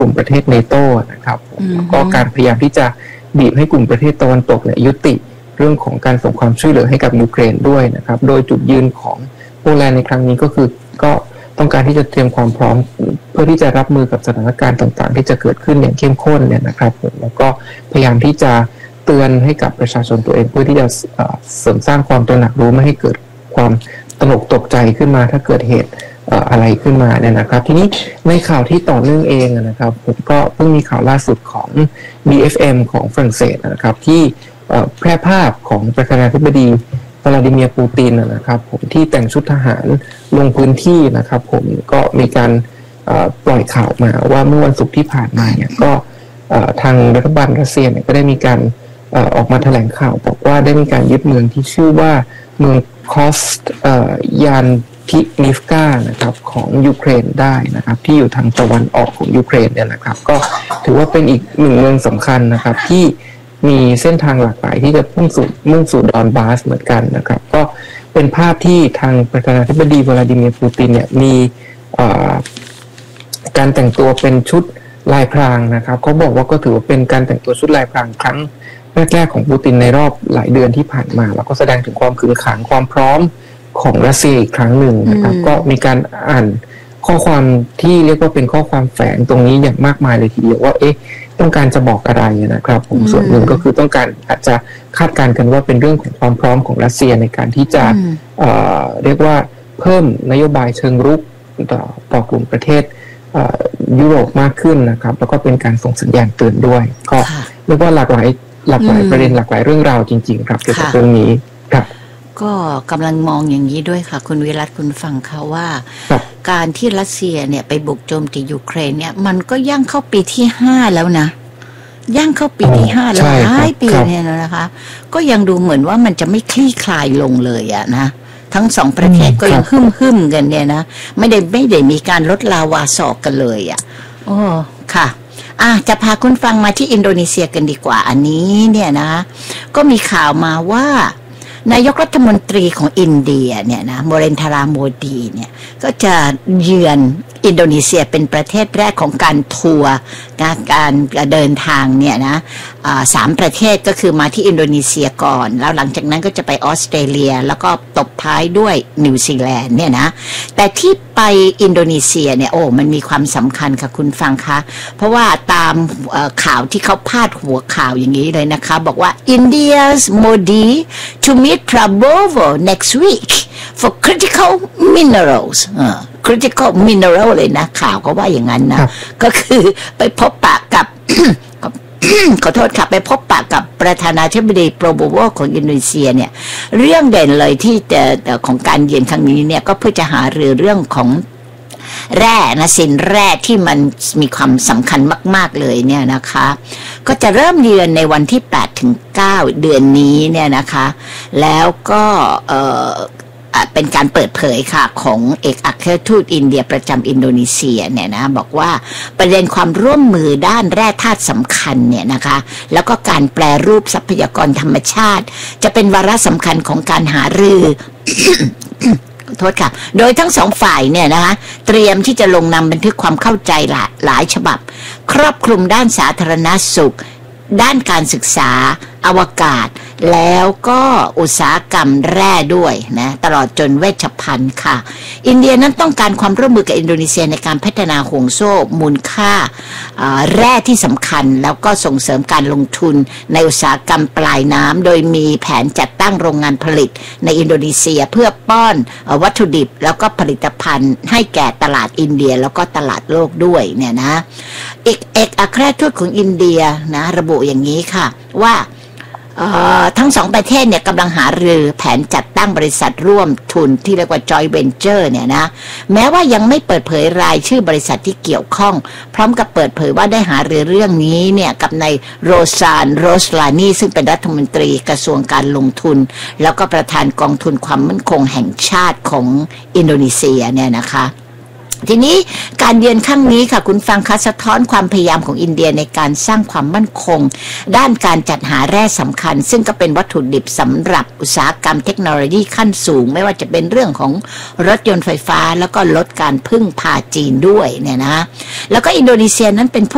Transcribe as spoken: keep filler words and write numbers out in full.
กลุ่มประเทศเนโตนะครับแล้วก็การพยายามที่จะบีบให้กลุ่มประเทศตะวันตกเนี่ยยุติเรื่องของการส่งความช่วยเหลือให้กับยูเครนด้วยนะครับโดยจุดยืนของโปแลนด์ในครั้งนี้ก็คือก็ต้องการที่จะเตรียมความพร้อมเพื่อที่จะรับมือกับสถานการณ์ต่างๆที่จะเกิดขึ้นอย่างเข้มข้นเนี่ยนะครับผมแล้วก็พยายามที่จะเตือนให้กับประชาชนตัวเองเพื่อที่จะเสริมสร้างความตระหนักรู้ไม่ให้เกิดความตระหนกตกใจขึ้นมาถ้าเกิดเหตุอะไรขึ้นมาเนี่ยนะครับทีนี้ในข่าวที่ต่อเนื่องเองนะครับผมก็เพิ่งมีข่าวล่าสุดของ บี เอฟ เอ็ม ของฝรั่งเศสนะครับที่แพร่ภาพของประธานาธิบดีวลาดิเมียร์ปูตินนะครับผมที่แต่งชุดทหารลงพื้นที่นะครับผมก็มีการปล่อยข่าวมาว่าเมื่อวันศุกร์ที่ผ่านมาเนี่ยก็ทางรัฐบาลรัสเซียเนี่ยก็ได้มีการออกมาแถลงข่าวบอกว่าได้มีการยึดเมืองที่ชื่อว่าเมืองคอสยานทินิฟกานะครับของยูเครนได้นะครับที่อยู่ทางตะวันออกของยูเครนเนี่ยนะครับก็ถือว่าเป็นอีกหนึ่งเมืองสำคัญนะครับที่มีเส้นทางหลากหลายที่จะพุ่งสู่มุ่งสู่ดอนบาสเหมือนกันนะครับก็เป็นภาพที่ทางประธานาธิบดีวลาดิเมียร์ปูตินเนี่ยมีการแต่งตัวเป็นชุดลายพรางนะครับเขาบอกว่าก็ถือว่าเป็นการแต่งตัวชุดลายพรางครั้งแรกๆของปูตินในรอบหลายเดือนที่ผ่านมาแล้วก็แสดงถึงความขึงขังความพร้อมของรัสเซียอีกครั้งหนึ่งนะครับก็มีการอ่านข้อความที่เรียกว่าเป็นข้อความแฝงตรงนี้อย่างมากมายเลยทีเดียวว่าเอ๊ะต้องการจะบอกอะไรนะครับผมส่วนหนึ่งก็คือต้องการอาจจะคาดการณ์กันว่าเป็นเรื่องของความพร้อมของรัสเซียในการที่จะเอ่อเรียกว่าเพิ่มนโยบายเชิงรุกต่อต่อกลุ่มประเทศยุโรปมากขึ้นนะครับแล้วก็เป็นการส่งสัญญาณเตือนด้วยก็เรียกว่าหลากหลายหลากหลายประเด็นหลากหลายเรื่องราวจริงๆครับเกี่ยวกับเรื่องนี้ครับก็กำลังมองอย่างนี้ด้วยค่ะคุณวิรัตคุณฟังเขาว่าการที่รัสเซียเนี่ยไปบุกโจมตียูเครนเนี่ยมันก็ย่างเข้าปีที่ห้าแล้วนะย่างเข้าปีที่ห้าแล้วหลายปีเนี่ยนะคะก็ยังดูเหมือนว่ามันจะไม่คลี่คลายลงเลยอะนะทั้งสองประเทศก็ยังหึ่มหึ่มกันเนี่ยนะไม่ได้ไม่ได้มีการลดลาวาศอกกันเลยอะโอ้ค่ะอ่ะจะพาคุณฟังมาที่อินโดนีเซียกันดีกว่าอันนี้เนี่ยนะก็มีข่าวมาว่านายกรัฐมนตรีของอินเดียเนี่ยนะโมเรนทาราโมดีเนี่ยก็จะเยือนอินโดนีเซียเป็นประเทศแรกของการทัวร์การการเดินทางเนี่ยนะสามประเทศก็คือมาที่อินโดนีเซียก่อนแล้วหลังจากนั้นก็จะไปออสเตรเลียแล้วก็ตบท้ายด้วยนิวซีแลนด์เนี่ยนะแต่ที่ไปอินโดนีเซียเนี่ยโอ้มันมีความสำคัญค่ะคุณฟังคะเพราะว่าตามข่าวที่เขาพาดหัวข่าวอย่างนี้เลยนะคะบอกว่า India's Modi to meet Prabowo next week for critical minerals critical mineral เลยนะข่าวก็ว่าอย่างนั้นนะก็คือไปพบปะกับ ขอโทษค่ะไปพบปะกับประธานาธิบดีโปรโบโวของอินโดนีเซียเนี่ยเรื่องเด่นเลยที่ของการเยือนครั้งนี้เนี่ยก็เพื่อจะหารือเรื่องของแร่นะสินแร่ที่มันมีความสำคัญมากๆเลยเนี่ยนะคะก็จะเริ่มเยือนในวันที่แปดถึงเก้าเดือนนี้เนี่ยนะคะแล้วก็เอ่อเป็นการเปิดเผยค่ะของเอกอัครราชทูตอินเดียประจำอินโดนีเซียเนี่ยนะบอกว่าประเด็นความร่วมมือด้านแร่ธาตุสำคัญเนี่ยนะคะแล้วก็การแปรรูปทรัพยากรธรรมชาติจะเป็นวาระสำคัญของการหารือ โทษค่ะโดยทั้งสองฝ่ายเนี่ยนะคะเตรียมที่จะลงนามบันทึกความเข้าใจหลายหลายฉบับครอบคลุมด้านสาธารณสุขด้านการศึกษาอวกาศแล้วก็อุตสาหกรรมแร่ด้วยนะตลอดจนเวชภัณฑ์ค่ะอินเดียนั้นต้องการความร่วมมือกับอินโดนีเซียในการพัฒนาห่วงโซ่มูลค่าแร่ที่สำคัญแล้วก็ส่งเสริมการลงทุนในอุตสาหกรรมปลายน้ำโดยมีแผนจัดตั้งโรงงานผลิตในอินโดนีเซียเพื่อป้อนวัตถุดิบแล้วก็ผลิตภัณฑ์ให้แก่ตลาดอินเดียแล้วก็ตลาดโลกด้วยเนี่ยนะอีกเอกอัครราชทูตของอินเดียนะระบุอย่างนี้ค่ะว่าทั้งสองประเทศเนี่ยกำลังหารือแผนจัดตั้งบริษัทร่วมทุนที่เรียกว่า joint venture เนี่ยนะแม้ว่ายังไม่เปิดเผยรายชื่อบริษัทที่เกี่ยวข้องพร้อมกับเปิดเผยว่าได้หารือเรื่องนี้เนี่ยกับนายโรซานโรสลานีซึ่งเป็นรัฐมนตรีกระทรวงการลงทุนแล้วก็ประธานกองทุนความมั่นคงแห่งชาติของอินโดนีเซียเนี่ยนะคะทีนี้การเยือนครั้งนี้ค่ะคุณฟังคะสะท้อนความพยายามของอินเดียในการสร้างความมั่นคงด้านการจัดหาแร่สำคัญซึ่งก็เป็นวัตถุดิบสำหรับอุตสาหกรรมเทคโนโลยีขั้นสูงไม่ว่าจะเป็นเรื่องของรถยนต์ไฟฟ้าแล้วก็ลดการพึ่งพาจีนด้วยเนี่ยนะแล้วก็อินโดนีเซียนั้นเป็นผู้